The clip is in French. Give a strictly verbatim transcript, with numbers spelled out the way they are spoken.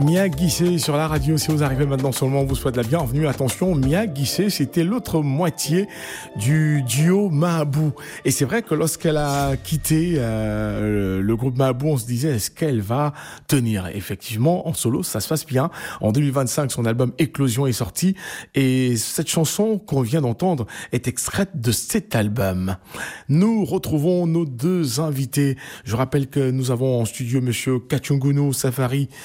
Mia Guissé sur la radio. Si vous arrivez maintenant sur le moment, on vous souhaite la bienvenue. Attention, Mia Guissé, c'était l'autre moitié du duo Mahabou. Et c'est vrai que lorsqu'elle a quitté euh, le groupe Mahabou, on se disait, est-ce qu'elle va tenir? Effectivement, en solo, ça se passe bien. En deux mille vingt-cinq, son album Éclosion est sorti. Et cette chanson qu'on vient d'entendre est extraite de cet album. Nous retrouvons nos deux invités. Je rappelle que nous avons en studio monsieur Kachungunu Safari,